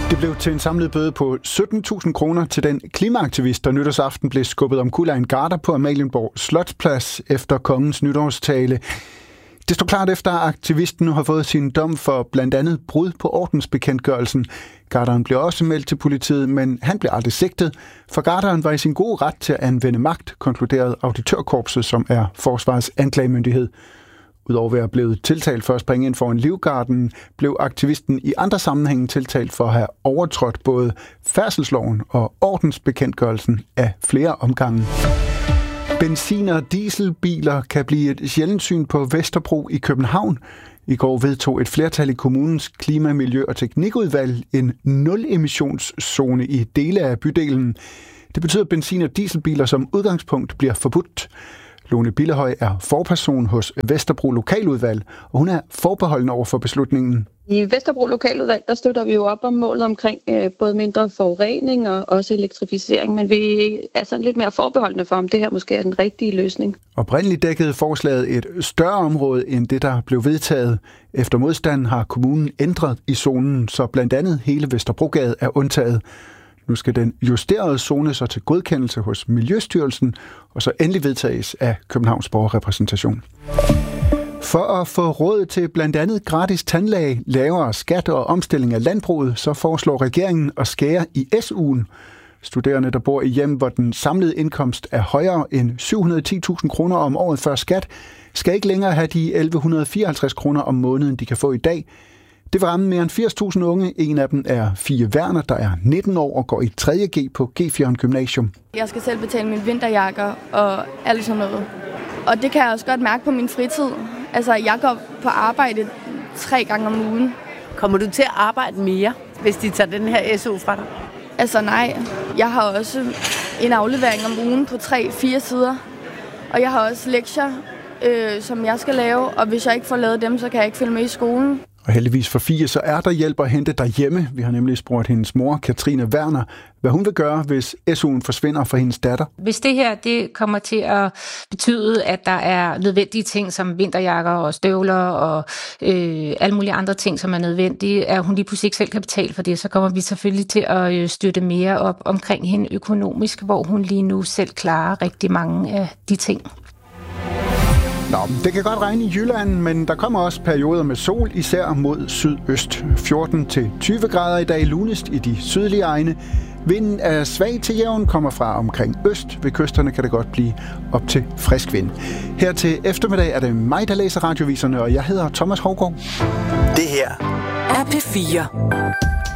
Det blev til en samlet bøde på 17.000 kroner til den klimaaktivist, der nytårsaften blev skubbet omkuld af en garder på Amalienborg Slotsplads efter kongens nytårstale. Det stod klart efter, at aktivisten nu har fået sin dom for blandt andet brud på ordensbekendtgørelsen. Garderen blev også meldt til politiet, men han blev aldrig sigtet, for garderen var i sin gode ret til at anvende magt, konkluderede auditørkorpset, som er forsvarets anklagemyndighed. Udover at være blevet tiltalt for at springe ind for en livgarden, blev aktivisten i andre sammenhænge tiltalt for at have overtrådt både færdselsloven og ordensbekendtgørelsen af flere omgange. Benzin- og dieselbiler kan blive et sjældent syn på Vesterbro i København. I går vedtog et flertal i kommunens klima-, miljø- og teknikudvalg en nul-emissionszone i dele af bydelen. Det betyder, at benzin- og dieselbiler som udgangspunkt bliver forbudt. Lone Billehøj er forperson hos Vesterbro Lokaludvalg, og hun er forbeholden over for beslutningen. I Vesterbro Lokaludvalg, der støtter vi jo op om målet omkring både mindre forurening og også elektrificering, men vi er sådan lidt mere forbeholdende for, om det her måske er den rigtige løsning. Oprindeligt dækkede forslaget et større område end det, der blev vedtaget. Efter modstanden har kommunen ændret i zonen, så blandt andet hele Vesterbrogade er undtaget. Nu skal den justerede zone så til godkendelse hos Miljøstyrelsen, og så endelig vedtages af Københavns Borgerrepræsentation. For at få råd til blandt andet gratis tandlæge, lavere skat og omstilling af landbruget, så foreslår regeringen at skære i SU'en. Studerende, der bor i hjem, hvor den samlede indkomst er højere end 710.000 kroner om året før skat, skal ikke længere have de 1.154 kroner om måneden, de kan få i dag. Det vil ramme mere end 80.000 unge. En af dem er Fie Werner, der er 19 år og går i 3.G på G4 Gymnasium. Jeg skal selv betale mine vinterjakker og alt sådan noget. Og det kan jeg også godt mærke på min fritid. Altså, jeg går på arbejde 3 gange om ugen. Kommer du til at arbejde mere, hvis de tager den her SU fra dig? Altså nej. Jeg har også en aflevering om ugen på 3-4 sider. Og jeg har også lektier, som jeg skal lave. Og hvis jeg ikke får lavet dem, så kan jeg ikke følge med i skolen. Og heldigvis for Fie, så er der hjælp at hente derhjemme. Vi har nemlig spurgt hendes mor, Katrine Werner, hvad hun vil gøre, hvis SU'en forsvinder fra hendes datter. Hvis det her det kommer til at betyde, at der er nødvendige ting som vinterjakker og støvler og alle mulige andre ting, som er nødvendige, at hun lige pludselig ikke selv kan betale for det, så kommer vi selvfølgelig til at støtte mere op omkring hende økonomisk, hvor hun lige nu selv klarer rigtig mange af de ting. Nå, det kan godt regne i Jylland, men der kommer også perioder med sol, især mod sydøst. 14-20 grader i dag, lunest i de sydlige egne. Vinden er svag til jævn, kommer fra omkring øst. Ved kysterne kan det godt blive op til frisk vind. Her til eftermiddag er det mig, der læser radioviserne, og jeg hedder Thomas Hougaard. Det her er P4.